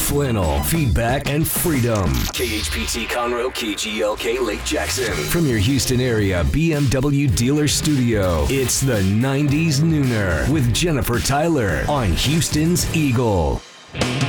flannel, feedback, and freedom. KHPT Conroe, KGLK Lake Jackson. From your Houston area BMW dealer studio, it's the 90s Nooner with Jennifer Tyler on Houston's Eagle.